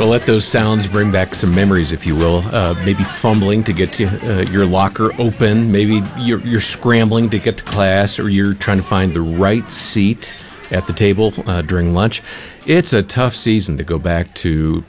let those sounds bring back some memories, if you will. Maybe fumbling to get to, your locker open. Maybe you're scrambling to get to class, or you're trying to find the right seat at the table during lunch. It's a tough season to go back to,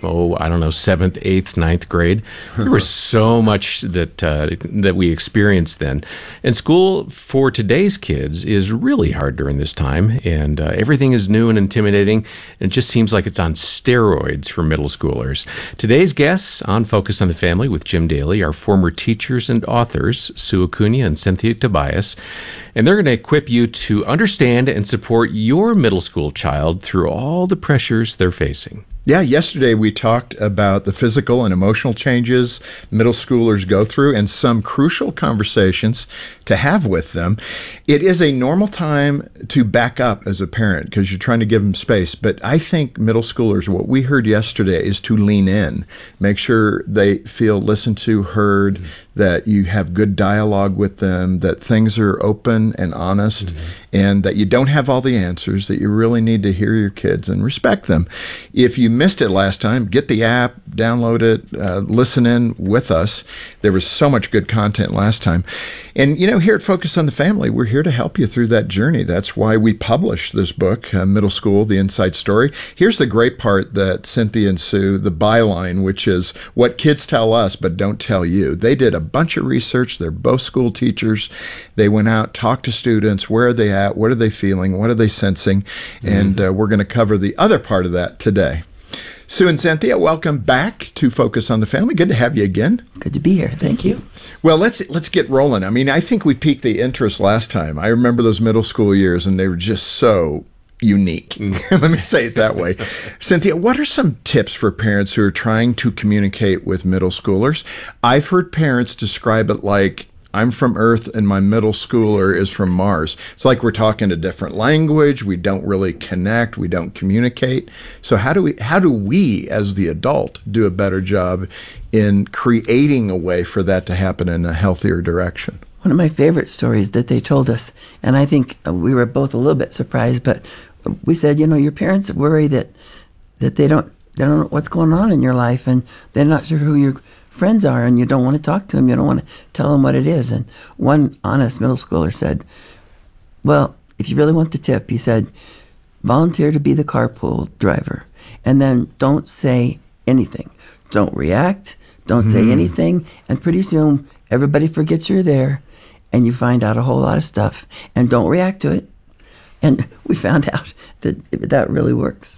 7th, 8th, 9th grade. There was so much that we experienced then. And school for today's kids is really hard during this time, and everything is new and intimidating, and it just seems like it's on steroids for middle schoolers. Today's guests on Focus on the Family with Jim Daly are former teachers and authors, Sue Acuna and Cynthia Tobias, and they're going to equip you to understand and support your middle school child through all the pressures they're facing. Yeah, yesterday we talked about the physical and emotional changes middle schoolers go through and some crucial conversations to have with them. It is a normal time to back up as a parent because you're trying to give them space. But I think middle schoolers, what we heard yesterday is to lean in, make sure they feel listened to, heard, that you have good dialogue with them, that things are open and honest, and that you don't have all the answers, that you really need to hear your kids and respect them. If you missed it last time, get the app, download it, listen in with us. There was so much good content last time. And, here at Focus on the Family, we're here to help you through that journey. That's why we published this book, Middle School, The Inside Story. Here's the great part that Cynthia and Sue, the byline, which is what kids tell us but don't tell you. They did a bunch of research. They're both school teachers. They went out, talked to students. Where are they at? What are they feeling? What are they sensing? And we're going to cover the other part of that today. Sue and Cynthia, welcome back to Focus on the Family. Good to have you again. Good to be here. Thank you. Well, let's get rolling. I mean, I think we piqued the interest last time. I remember those middle school years, and they were just so unique. Let me say it that way. Cynthia, what are some tips for parents who are trying to communicate with middle schoolers? I've heard parents describe it like, I'm from Earth and my middle schooler is from Mars. It's like we're talking a different language. We don't really connect. We don't communicate. So how do we as the adult do a better job in creating a way for that to happen in a healthier direction? One of my favorite stories that they told us, and I think we were both a little bit surprised, but we said, your parents worry that they don't know what's going on in your life, and they're not sure who your friends are, and you don't want to talk to them. You don't want to tell them what it is. And one honest middle schooler said, well, if you really want the tip, he said, volunteer to be the carpool driver, and then don't say anything. Don't react. Don't say anything. And pretty soon, everybody forgets you're there, and you find out a whole lot of stuff. And don't react to it. And we found out that really works.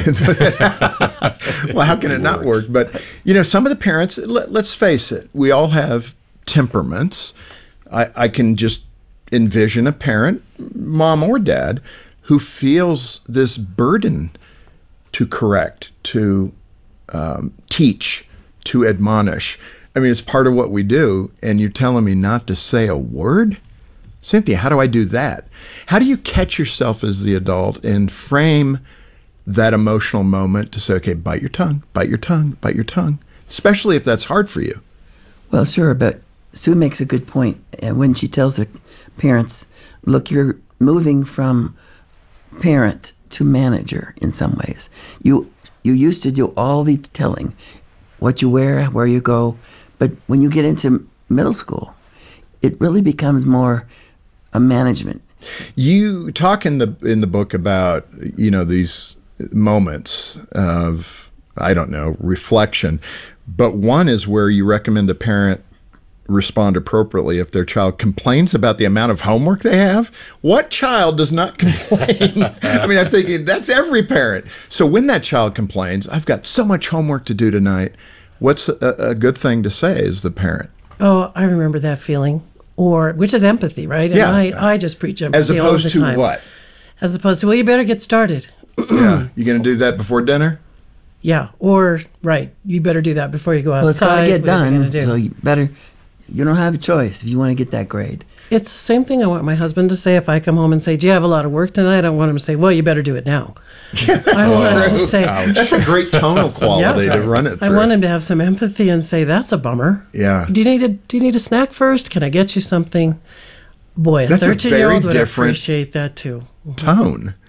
Well, how can it not work? But, some of the parents, let's face it, we all have temperaments. I can just envision a parent, mom or dad, who feels this burden to correct, to teach, to admonish. I mean, it's part of what we do, and you're telling me not to say a word? Cynthia, how do I do that? How do you catch yourself as the adult and frame that emotional moment to say, okay, bite your tongue, bite your tongue, bite your tongue, especially if that's hard for you? Well, sure, but Sue makes a good point when she tells her parents, look, you're moving from parent to manager in some ways. You used to do all the telling, what you wear, where you go, but when you get into middle school, it really becomes more a management. You talk in the book about, these moments of, reflection, but one is where you recommend a parent respond appropriately if their child complains about the amount of homework they have. What child does not complain? I mean, I'm thinking that's every parent. So when that child complains, I've got so much homework to do tonight, what's a good thing to say as the parent? Oh, I remember that feeling. Which is empathy, right? And Yeah. I just preach empathy all the time. As opposed to what? As opposed to, well, you better get started. Yeah. You going to do that before dinner? Yeah. Or, right, you better do that before you go outside. Well, it's got to get What are you done, gonna do? so you don't have a choice if you want to get that grade. It's the same thing I want my husband to say if I come home and say, do you have a lot of work tonight? I want him to say, well, you better do it now. I want him to say, That's a great tonal quality to run it through. I want him to have some empathy and say, that's a bummer. Yeah. Do you need a snack first? Can I get you something? Boy, a That's a 13-year-old very would different appreciate that too. Tone.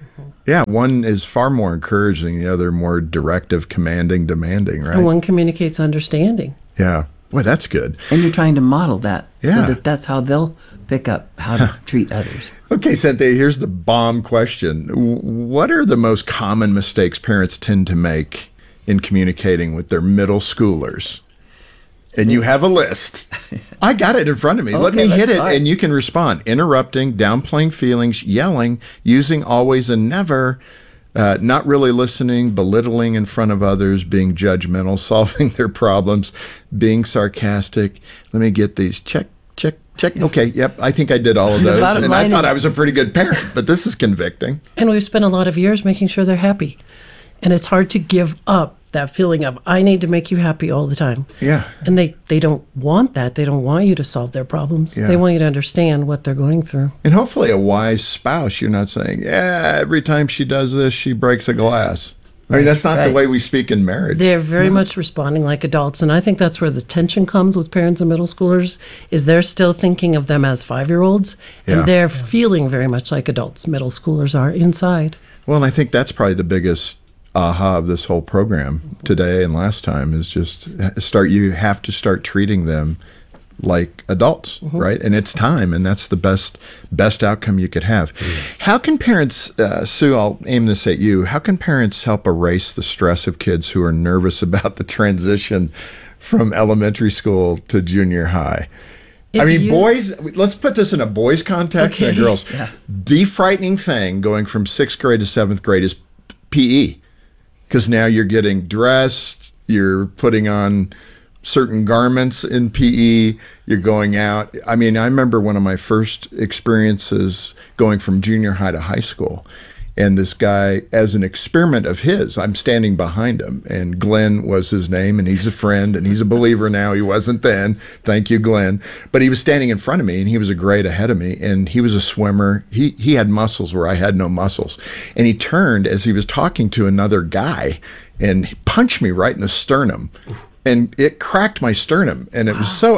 Yeah, one is far more encouraging, the other more directive, commanding, demanding, right? And one communicates understanding. Yeah. Boy, that's good. And you're trying to model that Yeah. so that that's how they'll pick up how to treat others. Okay, Cynthia, here's the bomb question. What are the most common mistakes parents tend to make in communicating with their middle schoolers? And you have a list. I got it in front of me. Let me hit it, and you can respond. Interrupting, downplaying feelings, yelling, using always and never, not really listening, belittling in front of others, being judgmental, solving their problems, being sarcastic. Let me get these. Check. Okay, yep, I think I did all of those. And I thought I was a pretty good parent, but this is convicting. And we've spent a lot of years making sure they're happy. And it's hard to give up that feeling of, I need to make you happy all the time. Yeah. And they don't want that. They don't want you to solve their problems. Yeah. They want you to understand what they're going through. And hopefully a wise spouse, you're not saying, yeah, every time she does this, she breaks a glass. I mean, that's not the way we speak in marriage. They're very much responding like adults. And I think that's where the tension comes with parents and middle schoolers, is they're still thinking of them as 5-year-olds. Yeah. And they're feeling very much like adults. Middle schoolers are inside. Well, and I think that's probably the biggest aha of this whole program today and last time is just you have to start treating them like adults, right? And it's time, and that's the best outcome you could have. How can parents, Sue, I'll aim this at you, how can parents help erase the stress of kids who are nervous about the transition from elementary school to junior high? Boys, let's put this in a boys context and girls. Yeah. The frightening thing going from 6th grade to 7th grade is PE, because now you're getting dressed, you're putting on certain garments in PE, you're going out. I mean, I remember one of my first experiences going from junior high to high school, and this guy, as an experiment of his, I'm standing behind him, and Glenn was his name, and he's a friend, and he's a believer now. He wasn't then. Thank you, Glenn. But he was standing in front of me, and he was a grade ahead of me, and he was a swimmer. He had muscles where I had no muscles. And he turned as he was talking to another guy and he punched me right in the sternum. And it cracked my sternum. And it was so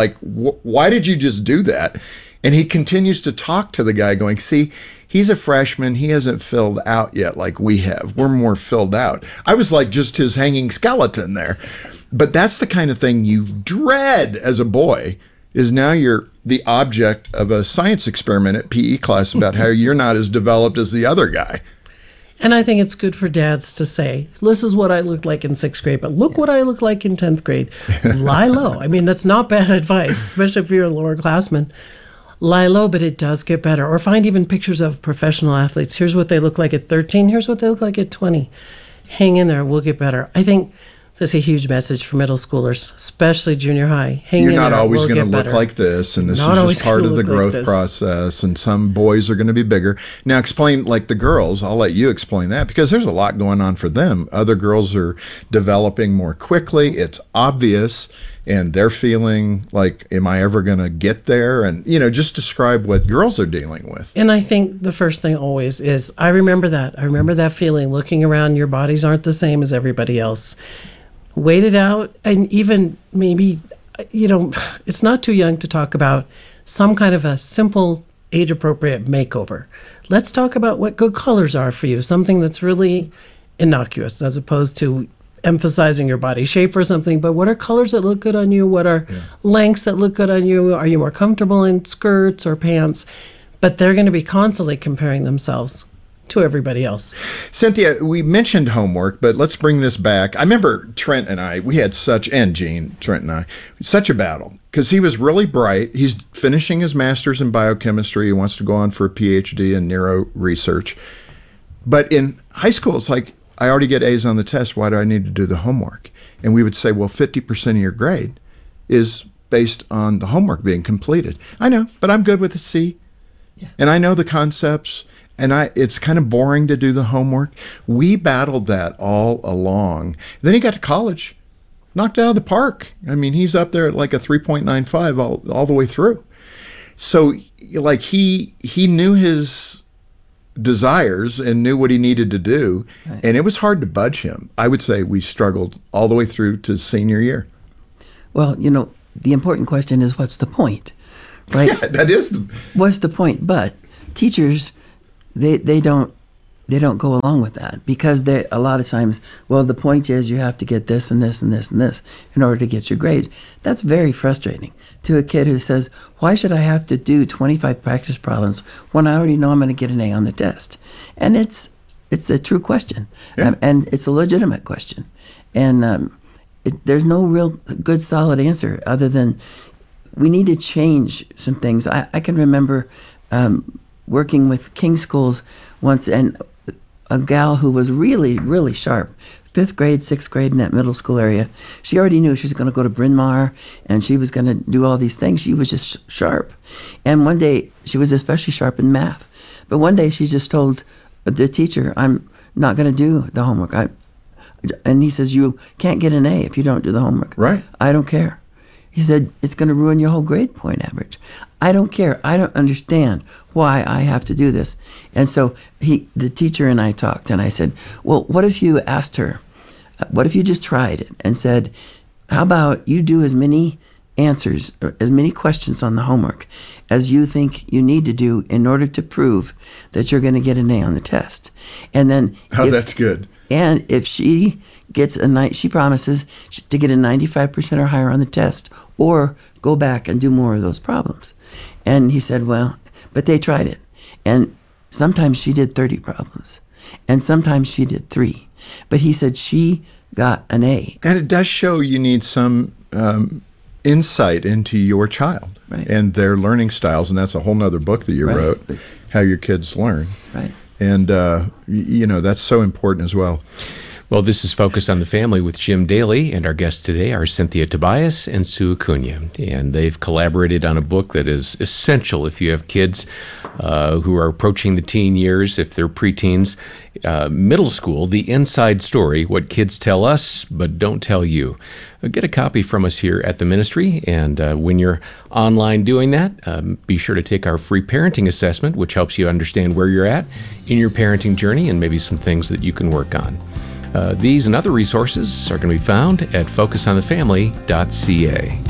why did you just do that? And he continues to talk to the guy going, see, he's a freshman. He hasn't filled out yet like we have. We're more filled out. I was like just his hanging skeleton there. But that's the kind of thing you dread as a boy, is now you're the object of a science experiment at PE class about how you're not as developed as the other guy. And I think it's good for dads to say, this is what I looked like in 6th grade, but look what I look like in 10th grade. Lie low. I mean, that's not bad advice, especially if you're a lower classman. Lie low, but it does get better. Or find even pictures of professional athletes. Here's what they look like at 13. Here's what they look like at 20. Hang in there. We'll get better. I think that's a huge message for middle schoolers, especially junior high. Hang in there. You're not always going to look like this, and this is just part of the growth process, and some boys are going to be bigger. Now explain, like the girls, I'll let you explain that, because there's a lot going on for them. Other girls are developing more quickly. It's obvious, and they're feeling like, am I ever going to get there? And, just describe what girls are dealing with. And I think the first thing always is, I remember that. I remember that feeling, looking around, your bodies aren't the same as everybody else. Wait it out, and even maybe, it's not too young to talk about some kind of a simple, age-appropriate makeover. Let's talk about what good colors are for you, something that's really innocuous, as opposed to emphasizing your body shape or something. But what are colors that look good on you? What are lengths that look good on you? Are you more comfortable in skirts or pants? But they're going to be constantly comparing themselves to everybody else. Cynthia, we mentioned homework, but let's bring this back. I remember Trent and I, we had such a battle, because he was really bright. He's finishing his master's in biochemistry. He wants to go on for a PhD in neuro research. But in high school, it's like, I already get A's on the test. Why do I need to do the homework? And we would say, well, 50% of your grade is based on the homework being completed. I know, but I'm good with a C. Yeah. And I know the concepts. And it's kind of boring to do the homework. We battled that all along. Then he got to college, knocked it out of the park. I mean, he's up there at like a 3.95 all the way through. So, like, he knew his desires and knew what he needed to do, right. And it was hard to budge him. I would say we struggled all the way through to senior year. Well, the important question is, what's the point, right? Yeah, that is what's the point? But teachers, they don't they don't go along with that because they a lot of times, well, the point is you have to get this and this and this and this in order to get your grades. That's very frustrating to a kid who says, why should I have to do 25 practice problems when I already know I'm going to get an A on the test? And it's a true question, and it's a legitimate question. And there's no real good solid answer other than we need to change some things. I can remember working with King Schools once, and a gal who was really, really sharp, 5th grade, 6th grade in that middle school area. She already knew she was going to go to Bryn Mawr, and she was going to do all these things. She was just sharp. And one day, she was especially sharp in math. But one day, she just told the teacher, I'm not going to do the homework. And he says, you can't get an A if you don't do the homework. Right. I don't care. He said, it's going to ruin your whole grade point average. I don't care. I don't understand why I have to do this. And so the teacher and I talked, and I said, well, what if you asked her, what if you just tried it and said, how about you do as many answers, or as many questions on the homework as you think you need to do in order to prove that you're going to get an A on the test. And then that's good. And if she gets she promises to get a 95% or higher on the test, or go back and do more of those problems. And he said, well, but they tried it. And sometimes she did 30 problems, and sometimes she did 3. But he said she got an A. And it does show you need some insight into your child and their learning styles. And that's a whole nother book that you wrote, How Your Kids Learn. Right. And, that's so important as well. Well, this is Focus on the Family with Jim Daly, and our guests today are Cynthia Tobias and Sue Acuna. And they've collaborated on a book that is essential if you have kids who are approaching the teen years, if they're preteens, middle school, The Inside Story, What Kids Tell Us But Don't Tell You. Get a copy from us here at the ministry, and when you're online doing that, be sure to take our free parenting assessment, which helps you understand where you're at in your parenting journey and maybe some things that you can work on. These and other resources are going to be found at focusonthefamily.ca.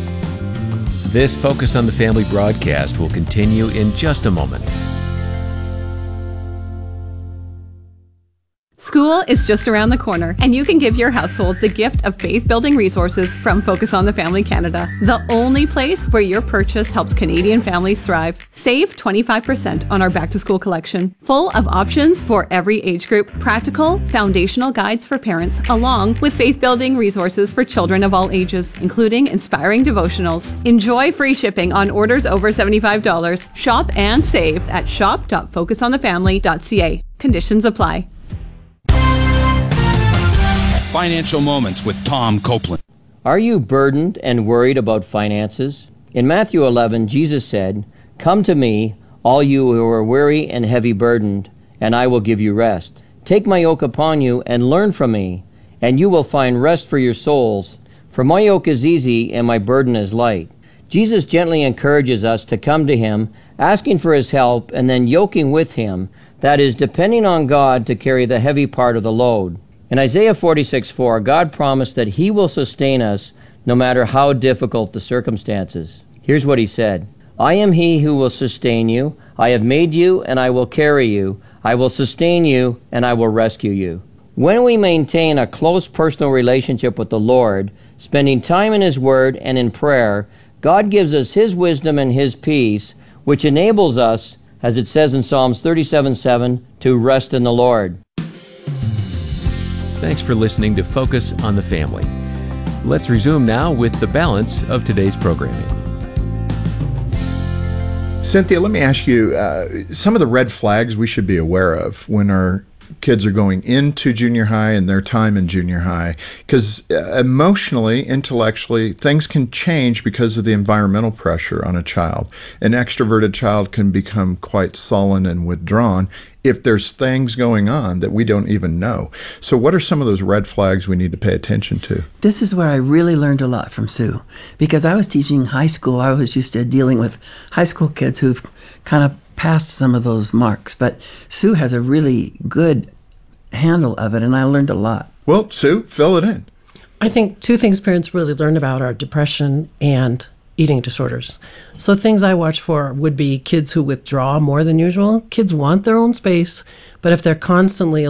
This Focus on the Family broadcast will continue in just a moment. School is just around the corner, and you can give your household the gift of faith-building resources from Focus on the Family Canada, the only place where your purchase helps Canadian families thrive. Save 25% on our back-to-school collection, full of options for every age group, practical, foundational guides for parents, along with faith-building resources for children of all ages, including inspiring devotionals. Enjoy free shipping on orders over $75. Shop and save at shop.focusonthefamily.ca. Conditions apply. Financial Moments with Tom Copeland. Are you burdened and worried about finances? In Matthew 11, Jesus said, "Come to me, all you who are weary and heavy burdened, and I will give you rest. Take my yoke upon you and learn from me, and you will find rest for your souls. For my yoke is easy and my burden is light." Jesus gently encourages us to come to him, asking for his help, and then yoking with him, that is, depending on God to carry the heavy part of the load. In Isaiah 46:4, God promised that he will sustain us no matter how difficult the circumstances. Here's what he said, "I am he who will sustain you. I have made you, and I will carry you. I will sustain you, and I will rescue you." When we maintain a close personal relationship with the Lord, spending time in his word and in prayer, God gives us his wisdom and his peace, which enables us, as it says in Psalms 37:7, to rest in the Lord. Thanks for listening to Focus on the Family. Let's resume now with the balance of today's programming. Cynthia, let me ask you some of the red flags we should be aware of when our kids are going into junior high and their time in junior high, because emotionally, intellectually, things can change because of the environmental pressure on a child. An extroverted child can become quite sullen and withdrawn if there's things going on that we don't even know. So what are some of those red flags we need to pay attention to? This is where I really learned a lot from Sue, because I was teaching high school. I was used to dealing with high school kids who've kind of passed some of those marks, but Sue has a really good handle of it, and I learned a lot. Well, Sue, fill it in. I think two things parents really learn about are depression and eating disorders. So things I watch for would be kids who withdraw more than usual. Kids want their own space, but if they're constantly